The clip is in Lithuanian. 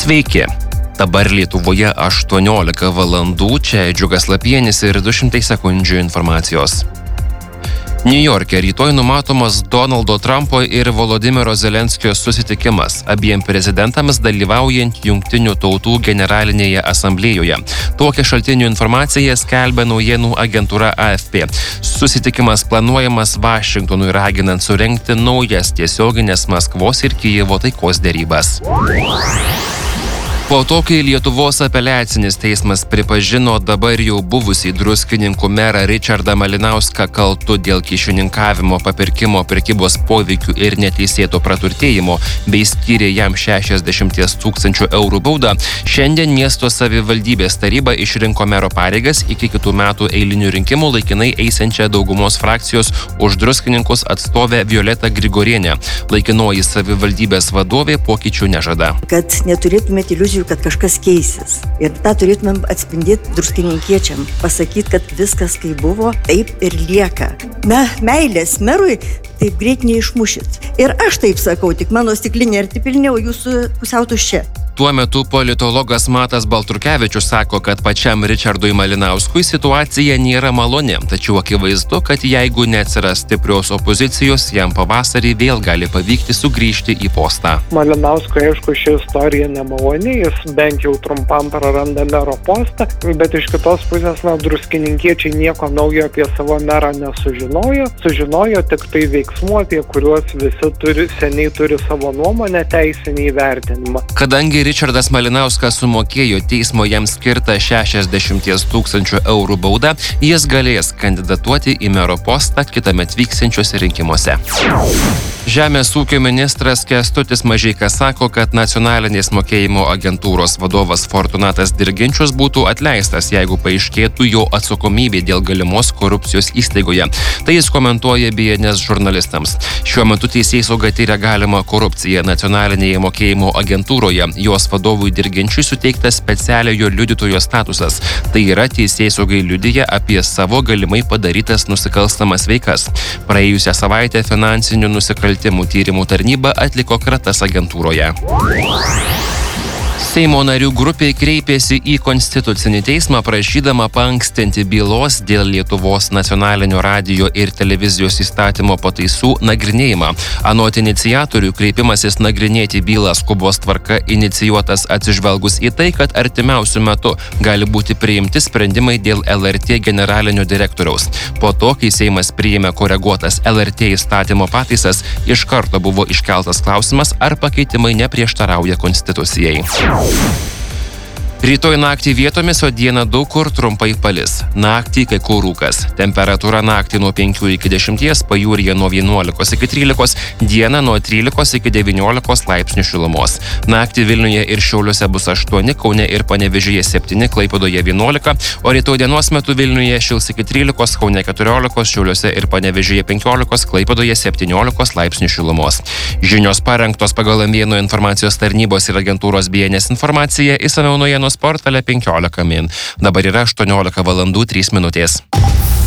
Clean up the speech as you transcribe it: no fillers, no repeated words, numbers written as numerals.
Sveiki. Dabar Lietuvoje 18 valandų, čia Džiugas Lapienis ir 200 sekundžių informacijos. Niujorke rytoj numatomas Donaldo Trumpo ir Volodymyro Zelenskio susitikimas, abiem prezidentams dalyvaujant Jungtinių tautų generalinėje asamblėjoje. Tokią šaltinių informaciją skelbia naujienų agentūra AFP. Susitikimas planuojamas Vašingtonui raginant surengti naujas tiesioginės Maskvos ir Kijevo taikos derybas. Po to, kai Lietuvos apeliacinis teismas pripažino dabar jau buvusį Druskininkų merą Ričardą Malinauską kaltu dėl kyšininkavimo, papirkimo, prekybos poveikių ir neteisėto praturtėjimo, bei skyrė jam 60 000 eurų baudą, šiandien miesto savivaldybės taryba išrinko mero pareigas iki kitų metų eilinių rinkimų laikinai eisiančią daugumos frakcijos už Druskininkus atstovę Violetą Grigorienę. Laikinoji savivaldybės vadovė pokyčių nežada. Kad neturėtumėte iliuzijų, kad kažkas keisis. Ir tą turėtumėm atspindėti druskininkiečiam. Pasakyti, kad viskas kaip buvo, taip ir lieka. Meilės merui taip greit neišmušit. Ir aš taip sakau, tik mano stiklinė ir tipilnė, o jūsų pusiau tuščia. Tuo metu politologas Matas Baltrukevičius sako, kad pačiam Ričardui Malinauskui situacija nėra maloni, tačiau akivaizdu, kad jeigu neatsiras stiprios opozicijos, jam pavasarį vėl gali pavykti sugrįžti į postą. Malinauskui, aišku, ši istorija nemaloni, jis bent jau trumpam praranda mero postą, bet iš kitos pusės, druskininkiečiai nieko naujo apie savo merą nesužinojo. Sužinojo tik tai veiksmų, apie kuriuos visi seniai turi savo nuomonę, teisinį įvertinimą. Kadangi Ričardas Malinauskas sumokėjo teismo jam skirtą 60 000 eurų baudą, jis galės kandidatuoti į mero postą kitąmet vyksiančiuose rinkimuose. Žemės ūkio ministras Kęstutis Mažeika sako, kad nacionalinės mokėjimo agentūros vadovas Fortunatas Dirginčius būtų atleistas, jeigu paaiškėtų jo atsakomybė dėl galimos korupcijos įstaigoje. Tai jis komentuoja BNS žurnalistams. Šiuo metu teisėsauga tyria galimą korupciją nacionalinėje mokėjimo agentūroje. Jos vadovui Dirginčiui suteiktas specialiojo liudytojo statusas. Tai yra teisėsaugai liudija apie savo galimai padarytas nusikalstamas veikas. Praėjusią savaitę finansinių nusikaltimų tyrimų tarnyba atliko kratas agentūroje. Seimo narių grupė kreipėsi į Konstitucinį teismą prašydama paankstinti bylos dėl Lietuvos nacionalinio radijo ir televizijos įstatymo pataisų nagrinėjimą. Anot iniciatorių, kreipimasis nagrinėti bylą skubos tvarka inicijuotas atsižvelgus į tai, kad artimiausiu metu gali būti priimti sprendimai dėl LRT generalinio direktoriaus. Po to, kai Seimas priėmė koreguotas LRT įstatymo pataisas, iš karto buvo iškeltas klausimas, ar pakeitimai neprieštarauja Konstitucijai. Rytoj naktį vietomis, o dieną daug kur trumpai palis. Naktį kai kur rūkas. Temperatūra naktį nuo 5 iki 10, pajūryje nuo 11 iki 13, dieną nuo 13 iki 19 laipsnių šilumos. Naktį Vilniuje ir Šiauliuose bus 8, Kaune ir Panevėžyje 7, Klaipėdoje 11, o rytoj dienos metu Vilniuje šils iki 13, Kaune 14, Šiauliuose ir Panevėžyje 15, Klaipėdoje 17 laipsnių šilumos. Žinios parengtos pagal Naujienų informacijos tarnybos ir agentūros BNS informaciją, išsamiau naujienų portale 15 min. Dabar yra 18 valandų 3 minutės.